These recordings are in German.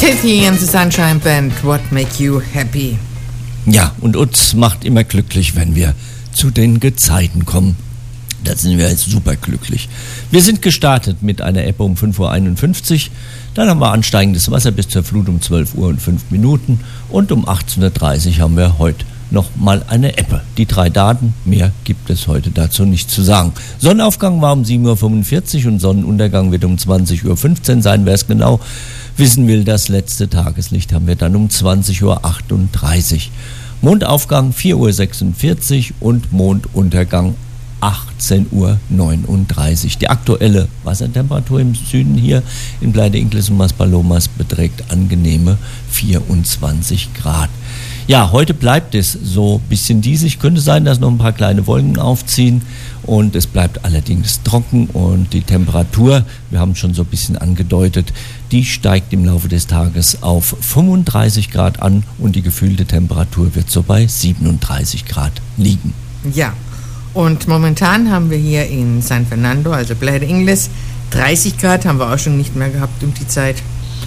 Titty and the Sunshine Band, What Make You Happy? Ja, und uns macht immer glücklich, wenn wir zu den Gezeiten kommen. Da sind wir jetzt super glücklich. Wir sind gestartet mit einer Ebbe um 5:51 Uhr. Dann haben wir ansteigendes Wasser bis zur Flut um 12 Uhr und 5 Minuten. Und um 18:30 Uhr haben wir heute nochmal eine Ebbe. Die 3 Daten, mehr gibt es heute dazu nicht zu sagen. Sonnenaufgang war um 7:45 Uhr und Sonnenuntergang wird um 20:15 Uhr sein. Wer es genau wissen will, das letzte Tageslicht haben wir dann um 20:38 Uhr. Mondaufgang 4:46 Uhr und Monduntergang 18:39 Uhr. Die aktuelle Wassertemperatur im Süden hier in Pleite Inkles und Maspalomas beträgt angenehme 24 Grad. Ja, heute bleibt es so ein bisschen diesig. Könnte sein, dass noch ein paar kleine Wolken aufziehen und es bleibt allerdings trocken und die Temperatur, wir haben es schon so ein bisschen angedeutet, die steigt im Laufe des Tages auf 35 Grad an und die gefühlte Temperatur wird so bei 37 Grad liegen. Ja, und momentan haben wir hier in San Fernando, also Pleite Inkles, 30 Grad, haben wir auch schon nicht mehr gehabt um die Zeit.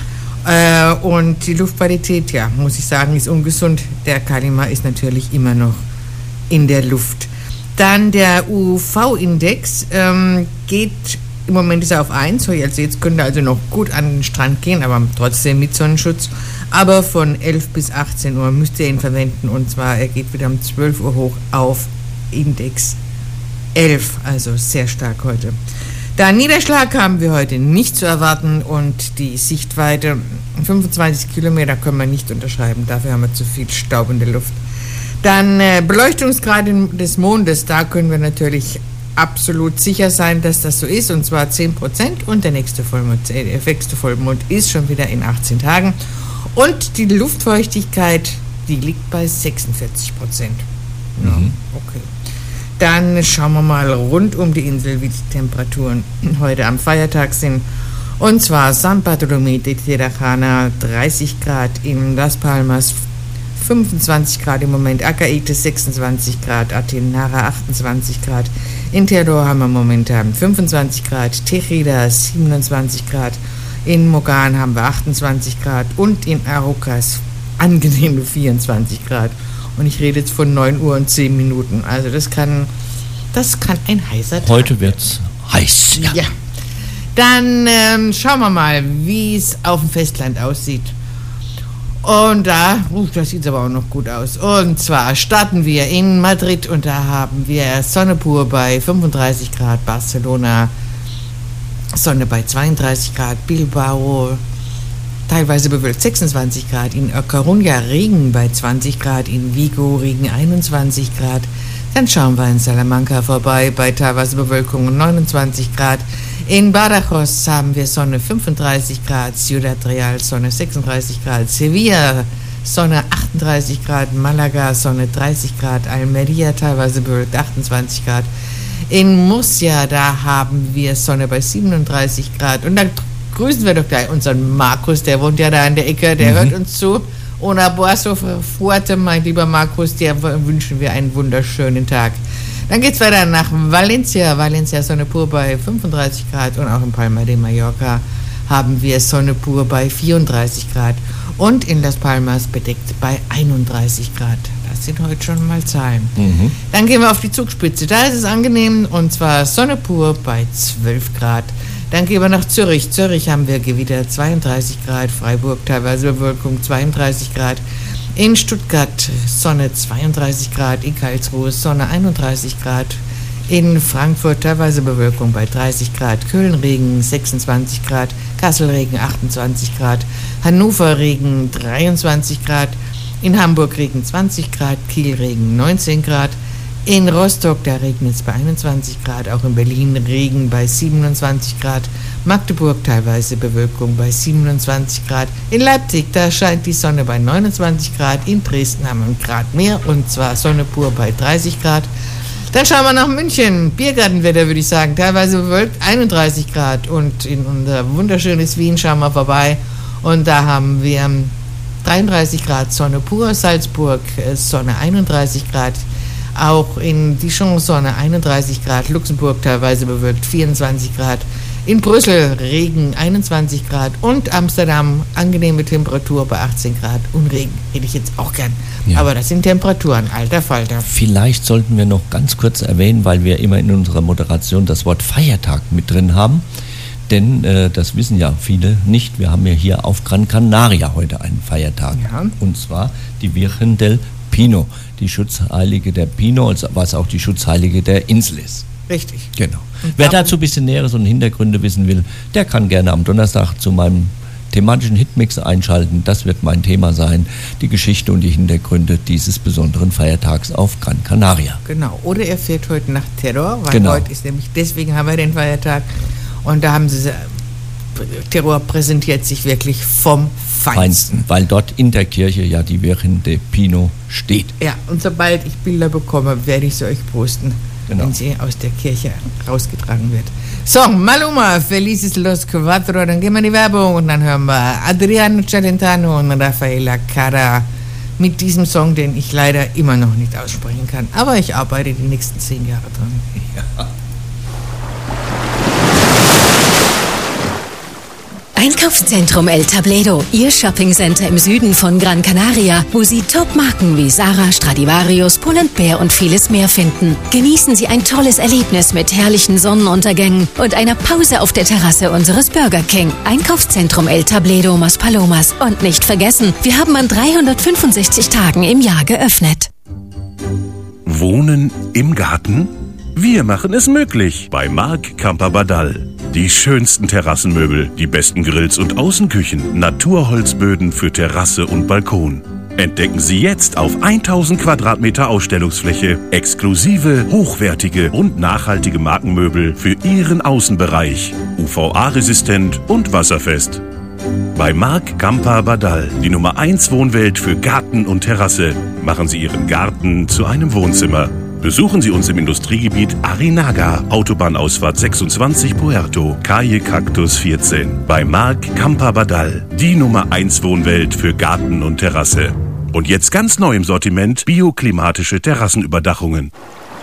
Und die Luftqualität, ja, muss ich sagen, ist ungesund. Der Kalima ist natürlich immer noch in der Luft. Dann der UV-Index geht, im Moment ist er auf 1, so also jetzt könnte er also noch gut an den Strand gehen, aber trotzdem mit Sonnenschutz. Aber von 11 bis 18 Uhr müsst ihr ihn verwenden und zwar, er geht wieder um 12 Uhr hoch auf Index 11, also sehr stark heute. Da Niederschlag haben wir heute nicht zu erwarten und die Sichtweite 25 Kilometer können wir nicht unterschreiben, dafür haben wir zu viel Staub in der Luft. Dann Beleuchtungsgrad des Mondes, da können wir natürlich absolut sicher sein, dass das so ist, und zwar 10% und der nächste Vollmond ist schon wieder in 18 Tagen und die Luftfeuchtigkeit, die liegt bei 46%. Ja, okay. Dann schauen wir mal rund um die Insel, wie die Temperaturen heute am Feiertag sind. Und zwar San Bartolomé de Tirajana 30 Grad, in Las Palmas 25 Grad im Moment, Acaites 26 Grad, Atenara 28 Grad, in Teodor haben wir momentan 25 Grad, Tejeda 27 Grad, in Mogan haben wir 28 Grad und in Arucas angenehme 24 Grad. Und ich rede jetzt von 9 Uhr und 10 Minuten. Also das kann ein heißer Tag. Heute wird's heiß. Ja. Dann schauen wir mal, wie es auf dem Festland aussieht. Und da sieht es aber auch noch gut aus. Und zwar starten wir in Madrid und da haben wir Sonne pur bei 35 Grad, Barcelona Sonne bei 32 Grad, Bilbao teilweise bewölkt 26 Grad, in Coruña Regen bei 20 Grad, in Vigo Regen 21 Grad. Dann schauen wir in Salamanca vorbei bei teilweise Bewölkung 29 Grad. In Badajoz haben wir Sonne 35 Grad, Ciudad Real Sonne 36 Grad, Sevilla Sonne 38 Grad, Malaga Sonne 30 Grad, Almería teilweise bewölkt 28 Grad. In Murcia, da haben wir Sonne bei 37 Grad und dann grüßen wir doch gleich unseren Markus, der wohnt ja da in der Ecke, der hört uns zu. Un abrazo fuerte, mein lieber Markus, dir wünschen wir einen wunderschönen Tag. Dann geht's weiter nach Valencia. Valencia Sonne pur bei 35 Grad und auch in Palma de Mallorca haben wir Sonne pur bei 34 Grad und in Las Palmas bedeckt bei 31 Grad. Das sind heute schon mal Zahlen. Dann gehen wir auf die Zugspitze. Da ist es angenehm und zwar Sonne pur bei 12 Grad. Dann gehen wir nach Zürich. Zürich haben wir Gewitter 32 Grad, Freiburg teilweise Bewölkung 32 Grad. In Stuttgart Sonne 32 Grad, in Karlsruhe Sonne 31 Grad. In Frankfurt teilweise Bewölkung bei 30 Grad, Köln Regen 26 Grad, Kassel Regen 28 Grad, Hannover Regen 23 Grad, in Hamburg Regen 20 Grad, Kiel Regen 19 Grad. In Rostock, da regnet es bei 21 Grad, auch in Berlin Regen bei 27 Grad, Magdeburg teilweise Bewölkung bei 27 Grad, in Leipzig, da scheint die Sonne bei 29 Grad, in Dresden haben wir einen Grad mehr und zwar Sonne pur bei 30 Grad. Dann schauen wir nach München, Biergartenwetter würde ich sagen, teilweise bewölkt 31 Grad und in unser wunderschönes Wien schauen wir vorbei und da haben wir 33 Grad Sonne pur, Salzburg Sonne 31 Grad, auch in Dijon Sonne 31 Grad, Luxemburg teilweise bewölkt 24 Grad, In Brüssel Regen 21 Grad und Amsterdam angenehme Temperatur bei 18 Grad und Regen. Hätte ich jetzt auch gern. Ja. Aber das sind Temperaturen, alter Falter. Vielleicht sollten wir noch ganz kurz erwähnen, weil wir immer in unserer Moderation das Wort Feiertag mit drin haben. Denn das wissen ja viele nicht. Wir haben ja hier auf Gran Canaria heute einen Feiertag. Ja. Und zwar die Virgen del Pino, die Schutzheilige der Pino, was auch die Schutzheilige der Insel ist. Richtig. Genau. Wer dazu ein bisschen Näheres und Hintergründe wissen will, der kann gerne am Donnerstag zu meinem thematischen Hitmix einschalten. Das wird mein Thema sein, die Geschichte und die Hintergründe dieses besonderen Feiertags auf Gran Canaria. Genau. Oder er fährt heute nach Terror, weil heute ist nämlich, deswegen haben wir den Feiertag. Und da haben sie, Terror präsentiert sich wirklich vom Feinsten. Weil dort in der Kirche ja die Virgen de Pino steht. Ja, und sobald ich Bilder bekomme, werde ich sie euch posten, wenn sie aus der Kirche rausgetragen wird. So, Maluma, Felices Los Cuatro, dann gehen wir in die Werbung und dann hören wir Adriano Celentano und Rafaela Cara mit diesem Song, den ich leider immer noch nicht aussprechen kann. Aber ich arbeite die nächsten 10 Jahre dran. Ja. Einkaufszentrum El Tabledo, Ihr Shoppingcenter im Süden von Gran Canaria, wo Sie Top-Marken wie Zara, Stradivarius, Pull&Bear und vieles mehr finden. Genießen Sie ein tolles Erlebnis mit herrlichen Sonnenuntergängen und einer Pause auf der Terrasse unseres Burger King. Einkaufszentrum El Tabledo, Maspalomas. Und nicht vergessen, wir haben an 365 Tagen im Jahr geöffnet. Wohnen im Garten? Wir machen es möglich bei Marc Camper-Badal. Die schönsten Terrassenmöbel, die besten Grills und Außenküchen, Naturholzböden für Terrasse und Balkon. Entdecken Sie jetzt auf 1000 Quadratmeter Ausstellungsfläche exklusive, hochwertige und nachhaltige Markenmöbel für Ihren Außenbereich. UVA-resistent und wasserfest. Bei Marc Camper-Badal, die Nummer 1 Wohnwelt für Garten und Terrasse, machen Sie Ihren Garten zu einem Wohnzimmer. Besuchen Sie uns im Industriegebiet Arinaga, Autobahnausfahrt 26 Puerto, Calle Cactus 14. Bei Marc Camper-Badal, die Nummer 1 Wohnwelt für Garten und Terrasse. Und jetzt ganz neu im Sortiment bioklimatische Terrassenüberdachungen.